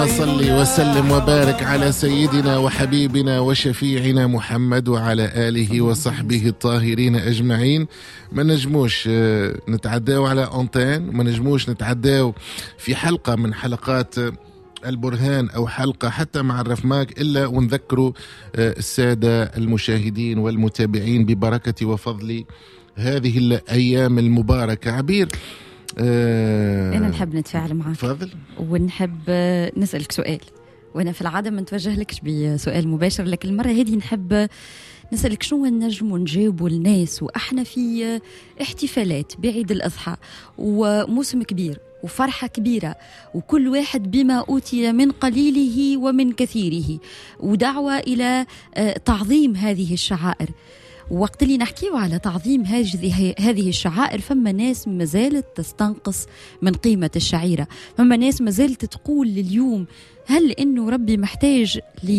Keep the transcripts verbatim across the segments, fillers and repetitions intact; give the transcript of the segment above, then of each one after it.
صلي وسلم وبارك على سيدنا وحبيبنا وشفيعنا محمد وعلى آله وصحبه الطاهرين أجمعين. ما نجموش نتعداو على أنتين، ما نجموش نتعداو في حلقة من حلقات البرهان أو حلقة حتى مع الرفماك إلا ونذكروا السادة المشاهدين والمتابعين ببركة وفضل هذه الأيام المباركة. عبير، أه أنا نحب نتفاعل معك فضل ونحب نسألك سؤال، وأنا في العادة ما نتوجه لكش بسؤال مباشر، لكن المرة هذه نحب نسألك شنو النجم ونجاوبوا الناس وإحنا في احتفالات بعيد الأضحى وموسم كبير وفرحة كبيرة، وكل واحد بما أوتي من قليله ومن كثيره، ودعوة إلى تعظيم هذه الشعائر. وقت اللي نحكيه على تعظيم هذه هذه الشعائر، فما ناس ما زالت تستنقص من قيمة الشعيرة، فما ناس ما زالت تقول لليوم هل إنه ربي محتاج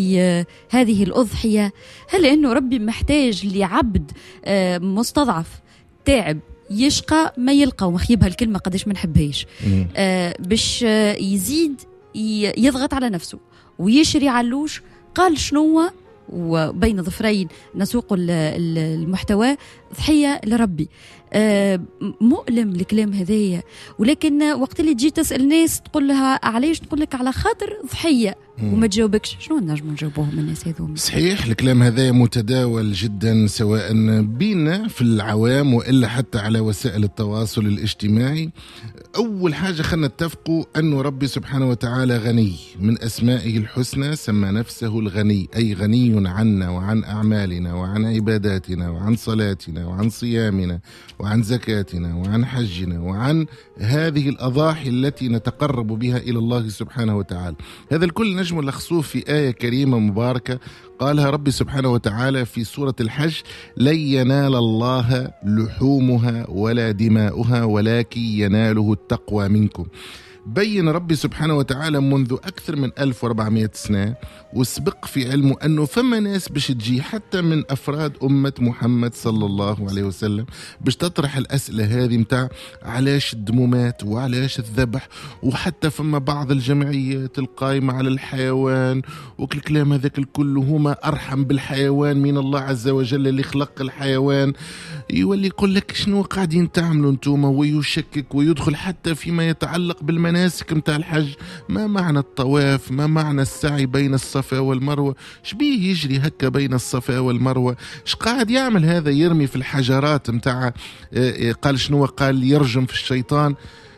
لهذه الأضحية؟ هل إنه ربي محتاج لعبد مستضعف تعب يشقى ما يلقى، ومخيبها الكلمة قدش ما نحبهاش، آه باش يزيد يضغط على نفسه ويشري علوش؟ قال شنو؟ وبين ظفرين نسوق المحتوى ضحية لربي. آه مؤلم الكلام هذايا، ولكن وقت اللي تجي تسأل ناس تقول لها علاش، تقول لك على خاطر ضحية وما تجاوبكش. شنو نجم نجاوبوهم الناس هذوما؟ صحيح، الكلام هذا متداول جدا سواء بينا في العوام وإلا حتى على وسائل التواصل الاجتماعي. أول حاجة خلنا نتفقوا أنه ربي سبحانه وتعالى غني، من أسمائه الحسنى سمى نفسه الغني، أي غني عنا وعن أعمالنا وعن عباداتنا وعن صلاتنا وعن صيامنا وعن زكاتنا وعن حجنا وعن هذه الأضاحي التي نتقرب بها إلى الله سبحانه وتعالى. هذا الكل نجم لخصوه في آية كريمة مباركة قالها ربي سبحانه وتعالى في سورة الحج: لن ينال الله لحومها ولا دماؤها ولكن يناله التقوى منكم. بين ربي سبحانه وتعالى منذ أكثر من ألف وأربعمائة سنة وسبق في علمه أنه فما ناس باش تجي حتى من أفراد أمة محمد صلى الله عليه وسلم باش تطرح الأسئلة هذه متاع علاش الدمومات وعلاش الذبح، وحتى فما بعض الجمعيات القائمة على الحيوان وكل الكلام هذاك الكل، هما أرحم بالحيوان من الله عز وجل اللي خلق الحيوان. يولي يقول لك شنو قاعدين تعملوا انتم، ويشكك ويدخل حتى فيما يتعلق بالمناسك متاع الحج. ما معنى الطواف؟ ما معنى السعي بين الصفا والمروة؟ شبيه يجري هكا بين الصفا والمروة؟ اش قاعد يعمل هذا؟ يرمي في الحجرات متاع قال شنو؟ قال يرجم في الشيطان.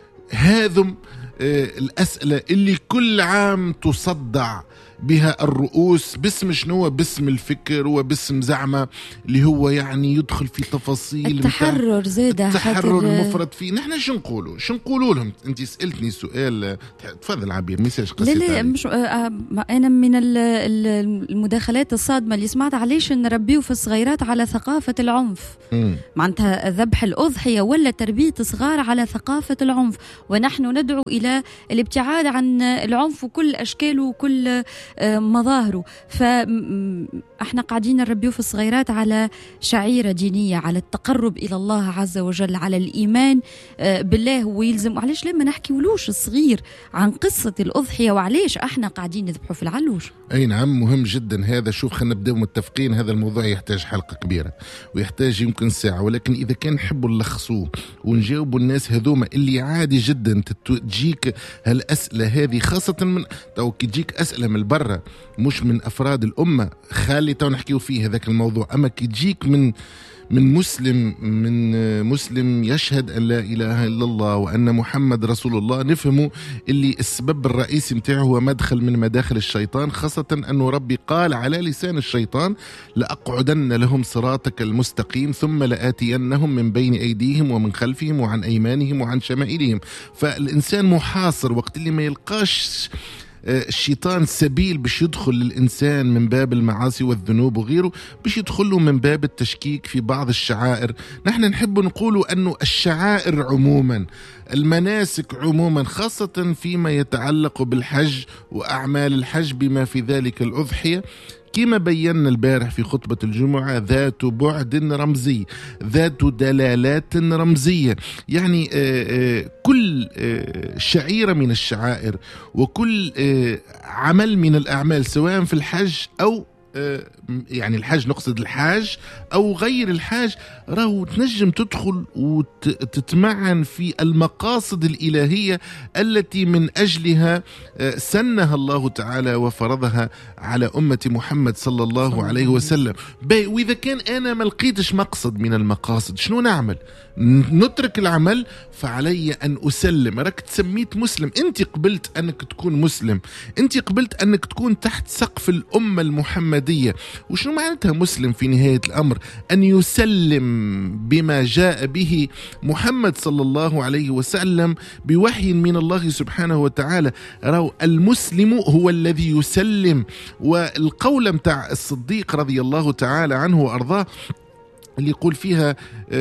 هذم الأسئلة اللي كل عام تصدع بها الرؤوس باسم شنو؟ باسم الفكر وباسم زعمة اللي هو يعني يدخل في تفاصيل التحرر زادة، التحرر المفرط فيه. نحن شو نقولوا شو نقولوا لهم؟ انت سألتني سؤال، تفضل عبير، ميساج قصير. لا لا مش آه انا من المداخلات الصادمة اللي سمعت علاش نربيه في الصغيرات على ثقافة العنف، معناتها ذبح الأضحية ولا تربية صغار على ثقافة العنف، ونحن ندعو إلى الابتعاد عن العنف وكل أشكاله وكل مظاهره. فاحنا قاعدين نربيه في الصغيرات على شعيرة دينية، على التقرب إلى الله عز وجل، على الإيمان بالله. ويلزم علاش لما نحكي ولوش الصغير عن قصة الأضحية وعلاش احنا قاعدين نذبحوا في العلوش؟ أي نعم، مهم جدا هذا. شوف، خلينا نبدأ متفقين هذا الموضوع يحتاج حلقة كبيرة ويحتاج يمكن ساعة، ولكن إذا كان نحبوا نلخصوه ونجاوبوا الناس هذوما اللي عادي جدا تجيك هالأسئلة هذه، خاصة من تو تجيك أسئلة من برا مش من أفراد الأمة، خلي تو نحكيو فيه هذاك الموضوع. أما كي تجيك من من مسلم من مسلم يشهد أن لا إله إلا الله وأن محمد رسول الله، نفهموا اللي السبب الرئيسي متاعه هو مدخل من مداخل الشيطان، خاصة أنه ربي قال على لسان الشيطان: لأقعدن لهم صراطك المستقيم ثم لآتينهم من بين أيديهم ومن خلفهم وعن أيمانهم وعن شمائلهم. فالإنسان محاصر وقت اللي ما يلقاش الشيطان سبيل باش يدخل للإنسان من باب المعاصي والذنوب وغيره، باش يدخله من باب التشكيك في بعض الشعائر. نحن نحب نقولوا أنه الشعائر عموما، المناسك عموما، خاصة فيما يتعلق بالحج وأعمال الحج بما في ذلك الأضحية، كما بينا البارح في خطبة الجمعة ذات بعد رمزي، ذات دلالات رمزية. يعني كل شعيرة من الشعائر وكل عمل من الأعمال سواء في الحج أو يعني الحاج، نقصد الحاج أو غير الحاج، راهو تنجم تدخل وتتمعن في المقاصد الإلهية التي من أجلها سنها الله تعالى وفرضها على أمة محمد صلى الله عليه وسلم. وإذا كان أنا ما لقيتش مقصد من المقاصد شنو نعمل؟ نترك العمل، فعلي أن أسلم. راك تسميت مسلم، أنت قبلت أنك تكون مسلم، أنت قبلت أنك تكون تحت سقف الأمة المحمدية. وشنو معناتها مسلم في نهاية الأمر؟ أن يسلم بما جاء به محمد صلى الله عليه وسلم بوحي من الله سبحانه وتعالى. راو المسلم هو الذي يسلم. والقول متاع الصديق رضي الله تعالى عنه وأرضاه اللي يقول فيها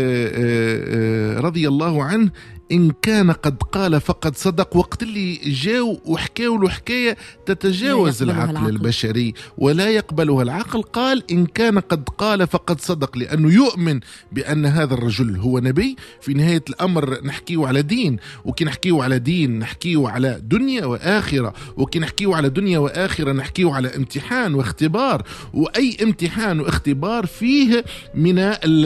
رضي الله عنه: إن كان قد قال فقد صدق. وقت اللي جاو وحكاوا له حكاية تتجاوز العقل, العقل البشري ولا يقبلها العقل، قال إن كان قد قال فقد صدق، لأنه يؤمن بأن هذا الرجل هو نبي. في نهاية الأمر نحكيه على دين، وكي نحكيه على دين نحكيه على دنيا وآخرة، وكي نحكيه على دنيا وآخرة نحكيه على امتحان واختبار. وأي امتحان واختبار فيه من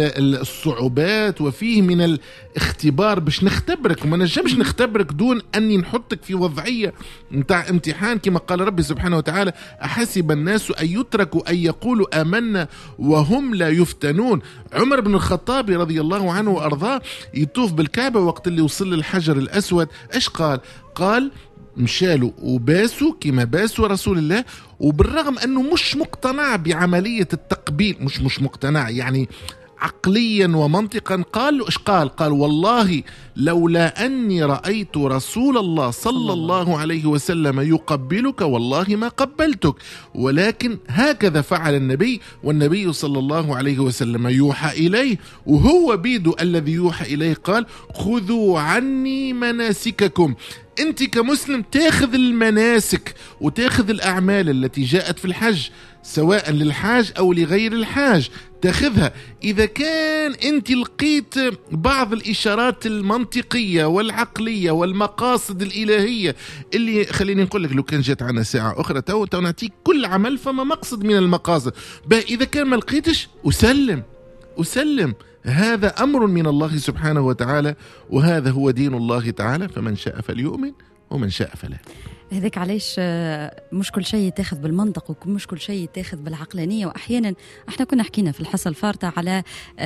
الصعوبات وفيه من الاختبار باش نختبر نختبرك، وما نجمش نختبرك دون أني نحطك في وضعية متاع امتحان، كما قال ربي سبحانه وتعالى: أحسب الناس أن يتركوا أن يقولوا آمنا وهم لا يفتنون. عمر بن الخطاب رضي الله عنه وأرضاه يطوف بالكعبة، وقت اللي وصل للحجر الأسود إيش قال؟ قال مشالوا وباسوا كما باسوا رسول الله، وبالرغم أنه مش مقتنع بعملية التقبيل، مش مش مقتنع يعني عقليا ومنطقا، قال إيش قال؟ قال والله لولا أني رأيت رسول الله صلى الله عليه وسلم يقبلك والله ما قبلتك، ولكن هكذا فعل النبي، والنبي صلى الله عليه وسلم يوحى إليه، وهو بيده الذي يوحى إليه قال: خذوا عني مناسككم. أنت كمسلم تاخذ المناسك وتاخذ الأعمال التي جاءت في الحج، سواء للحاج أو لغير الحاج تاخذها. إذا كان أنت لقيت بعض الإشارات المنطقية والعقلية والمقاصد الإلهية اللي خليني نقول لك لو كان جات عنا ساعة أخرى تو تو نعطيك كل عمل فما مقصد من المقاصد. إذا كان ما لقيتش أسلم أسلم هذا أمر من الله سبحانه وتعالى، وهذا هو دين الله تعالى، فمن شاء فليؤمن ومن شاء فلا. هذاك علاش مش كل شيء يتاخذ بالمنطق ومش كل شيء يتاخذ بالعقلانية. وأحيانا احنا كنا حكينا في الحصة الفارطة على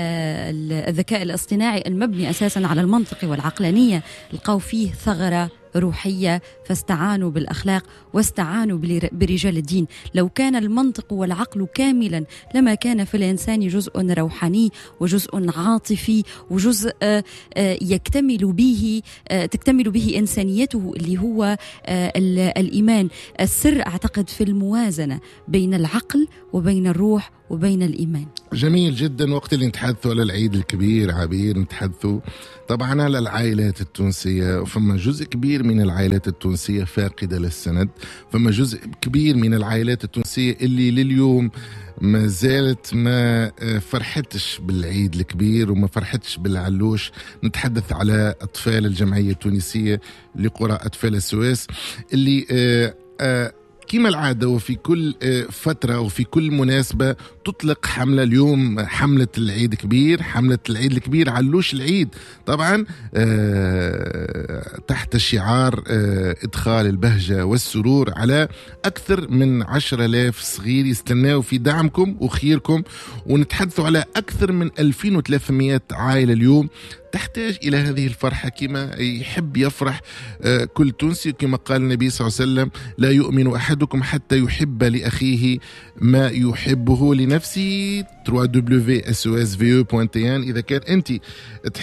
الذكاء الاصطناعي المبني أساسا على المنطق والعقلانية، لقوا فيه ثغرة روحية فاستعانوا بالأخلاق واستعانوا برجال الدين. لو كان المنطق والعقل كاملا لما كان في الإنسان جزء روحاني وجزء عاطفي وجزء يكتمل به تكتمل به إنسانيته اللي هو الإيمان. السر أعتقد في الموازنة بين العقل وبين الروح وبين الإيمان. جميل جدا. وقت اللي نتحدثوا على العيد الكبير عبير نتحدثوا طبعا على العائلات التونسية، وفما جزء كبير من العائلات التونسية فاقدة للسند، فما جزء كبير من العائلات التونسية اللي لليوم ما زالت ما فرحتش بالعيد الكبير وما فرحتش بالعلوش. نتحدث على أطفال الجمعية التونسية لقرى أطفال السويس اللي آآ آآ كما العادة وفي كل فترة وفي كل مناسبة تطلق حملة. اليوم حملة العيد كبير، حملة العيد الكبير علوش العيد، طبعا تحت شعار إدخال البهجة والسرور على أكثر من عشرة آلاف صغير يستناوا في دعمكم وخيركم. ونتحدثوا على أكثر من ألفين وثلاثمئة عائلة اليوم تحتاج إلى هذه الفرحة كما يحب يفرح كل تونسي. كما قال النبي صلى الله عليه وسلم: لا يؤمن أحدكم حتى يحب لأخيه ما يحبه لنفسه. دبليو دبليو دبليو دوت اس او اس في او دوت تي ان. إذا كان أنت تحب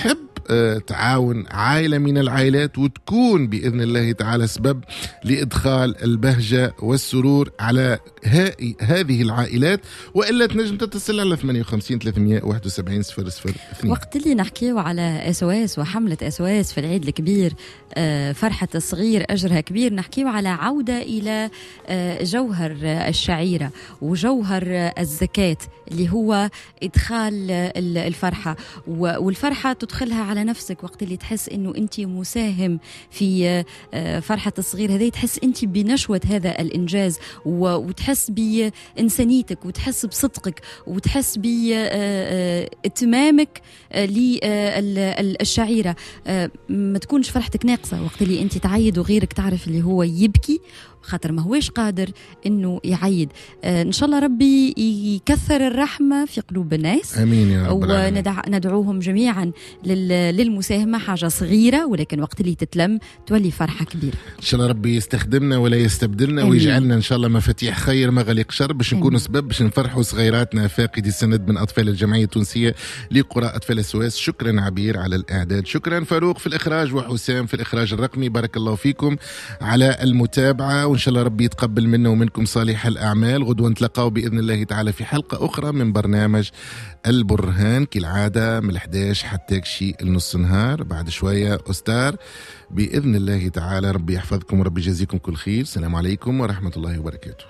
تعاون عائلة من العائلات وتكون بإذن الله تعالى سبب لإدخال البهجة والسرور على هذه العائلات. وإلا تنجم تتصل على ثمانية وخمسين ثلاثمية وواحد وسبعين صفر صفر اثنين. وقت اللي نحكيه على اس او اس وحملة اس او اس في العيد الكبير، فرحة الصغير أجرها كبير، نحكيه على عودة إلى جوهر الشعيرة وجوهر الزكاة اللي هو إدخال الفرحة، والفرحة تدخلها على نفسك وقت اللي تحس إنه أنت مساهم في فرحة الصغير هذه، تحس أنت بنشوة هذا الإنجاز وتحس بإنسانيتك وتحس بصدقك وتحس باتمامك للشعيرة. ما تكونش فرحتك ناقصة وقت اللي أنت تعيد وغيرك تعرف اللي هو يبكي خاطر ما هوش قادر إنه يعيد. آه إن شاء الله ربي يكثر الرحمة في قلوب الناس. آمين يا رب العالمين. وندعوهم جميعا للمساهمة، حاجة صغيرة ولكن وقت اللي تتلم تولي فرحة كبيرة. إن شاء الله ربي يستخدمنا ولا يستبدلنا. آمين. ويجعلنا إن شاء الله مفاتيح خير مغاليق شر باش نكونوا سبب باش نفرحوا صغيراتنا فاقدي السند من أطفال الجمعية التونسية لقراء أطفال السواس. شكرا عبير على الإعداد، شكرا فاروق في الإخراج وحسام في الإخراج الرقمي. بارك الله فيكم على المتابعة، وإن شاء الله ربي يتقبل منا ومنكم صالح الأعمال. غدوة نتلقاو بإذن الله تعالى في حلقة أخرى من برنامج البرهان كالعادة من الحادية عشرة حتى شي النص نهار. بعد شوية أستار بإذن الله تعالى. ربي يحفظكم وربي يجازيكم كل خير. السلام عليكم ورحمة الله وبركاته.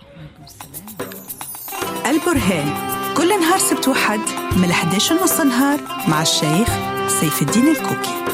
البرهان كل نهار سبت وحد من الحادية عشرة نص نهار مع الشيخ سيف الدين الكوكي.